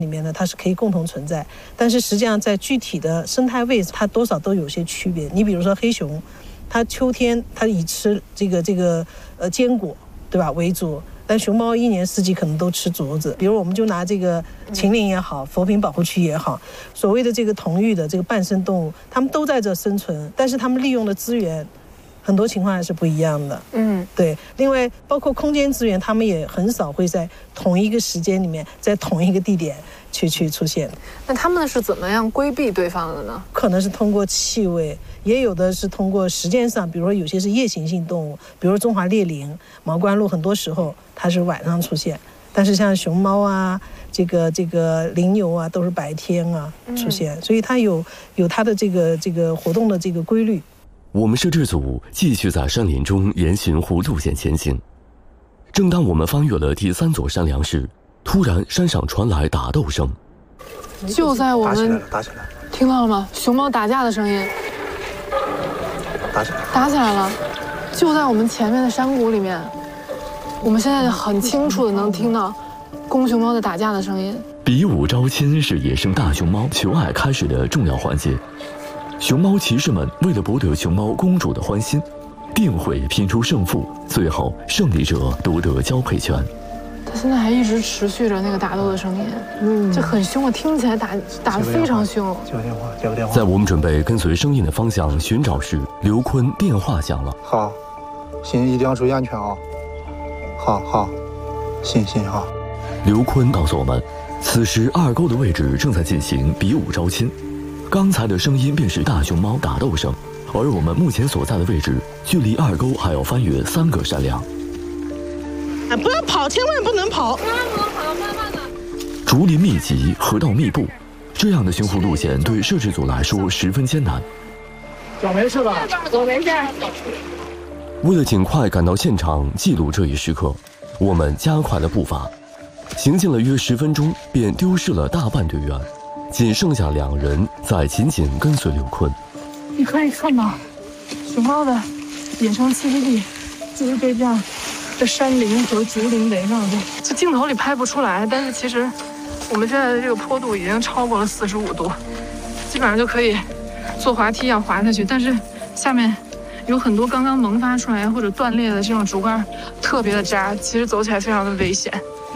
里面呢，它是可以共同存在，但是实际上在具体的生态位它多少都有些区别。你比如说黑熊，它秋天它以吃这个坚果，对吧为主，但熊猫一年四季可能都吃竹子。比如我们就拿这个秦岭也好，佛坪保护区也好，所谓的这个同域的这个半生动物，它们都在这生存，但是它们利用的资源很多情况还是不一样的。对。另外包括空间资源，他们也很少会在同一个时间里面在同一个地点去出现。 那他们是怎么样规避对方的呢？ 可能是通过气味，也有的是通过时间上，比如说有些是夜行性动物，比如中华猎羚、毛冠鹭，很多时候它是晚上出现，但是像熊猫啊、这个羚牛啊，都是白天啊出现，所以它有它的这个活动的这个规律。 我们摄制组继续在山林中沿寻弧路线前行。正当我们翻越了第3座山梁时，突然山上传来打斗声。 就在我们打起来了， 听到了吗？熊猫打架的声音。打起来了，就在我们前面的山谷里面。我们现在很清楚的能听到公熊猫的打架的声音。 比武招亲是野生大熊猫求爱开始的重要环节。熊猫骑士们为了博得熊猫公主的欢心，定会拼出胜负，最后胜利者夺得交配权。 它现在还一直持续着那个打斗的声音，这很凶啊，听起来打得非常凶。 接个电话。 在我们准备跟随声音的方向寻找时，刘坤电话响了。 好，行，一定要注意安全啊。好，行好。 刘坤告诉我们，此时2沟的位置正在进行比武招亲。刚才的声音便是大熊猫打斗声，而我们目前所在的位置距离2沟还要翻越3个山梁。 不要跑，千万不能跑！ 千万不能跑，慢慢的。 竹林密集，河道密布，这样的寻湖路线对摄制组来说十分艰难。 脚没事吧？ 我没事。 为了尽快赶到现场记录这一时刻，我们加快了步伐，行进了约10分钟，便丢失了大半队员，仅剩下2人在紧紧跟随刘坤。 你可以看到，熊猫的野生栖息地就是被这样的山林和竹林围绕着。这镜头里拍不出来，但是其实我们现在的这个坡度已经超过了45度，基本上就可以坐滑梯一样滑下去。但是下面有很多刚刚萌发出来或者断裂的这种竹竿，特别的扎，其实走起来非常的危险。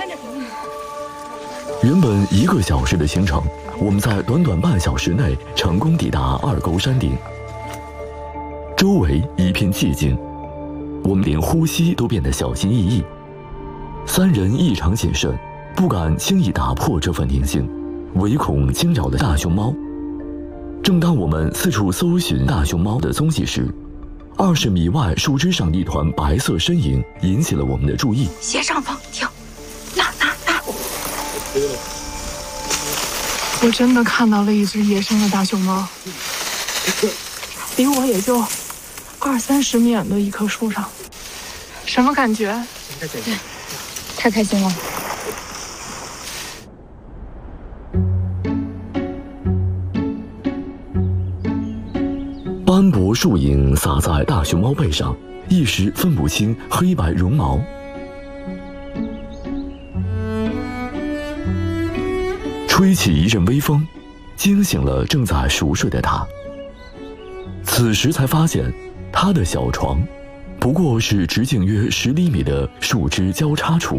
原本1个小时的行程，我们在短短半小时内成功抵达2沟山顶。周围一片寂静，我们连呼吸都变得小心翼翼。3人异常谨慎，不敢轻易打破这份宁静，唯恐惊扰了大熊猫。正当我们四处搜寻大熊猫的踪迹时，20米外树枝上的一团白色身影引起了我们的注意。 斜上方，停，那。我真的看到了一只野生的大熊猫，离我也就20-30米远的一棵树上。什么感觉？ 太开心了。 斑驳树影洒在大熊猫背上，一时分不清黑白绒毛。吹起一阵微风，惊醒了正在熟睡的他。此时才发现，他的小床不过是直径约10厘米的树枝交叉处。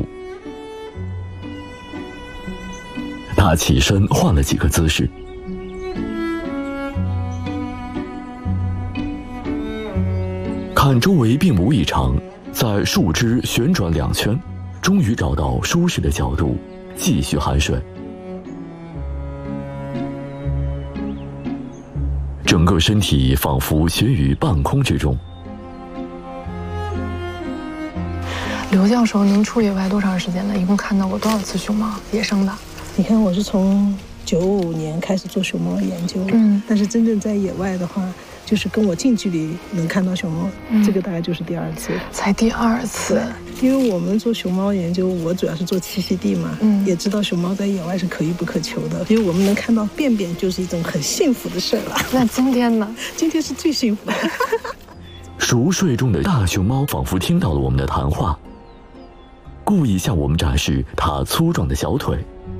他起身换了几个姿势，看周围并无异常，在树枝旋转2圈，终于找到舒适的角度，继续酣睡。整个身体仿佛悬于半空之中。 刘教授，您出野外多长时间了？一共看到过多少次熊猫？野生的？ 你看，我是从95年开始做熊猫研究，但是真正在野外的话，就是跟我近距离能看到熊猫，这个大概就是第2次。 才第2次。 因为我们做熊猫研究，我主要是做栖息地嘛，也知道熊猫在野外是可遇不可求的，所以我们能看到便便就是一种很幸福的事了。 那今天呢？ 今天是最幸福的。 熟睡中的大熊猫仿佛听到了我们的谈话，故意向我们展示它粗壮的小腿，